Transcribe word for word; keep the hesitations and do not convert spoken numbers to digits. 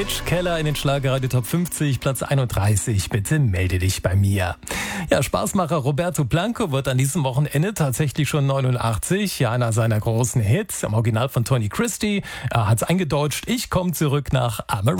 Mitch Keller in den Schlagerradio Top fünfzig, Platz einunddreißig. Bitte melde dich bei mir. Ja, Spaßmacher Roberto Blanco wird an diesem Wochenende tatsächlich schon neunundachtzig. Ja, einer seiner großen Hits, im Original von Tony Christie. Er hat's eingedeutscht. Ich komme zurück nach I'm a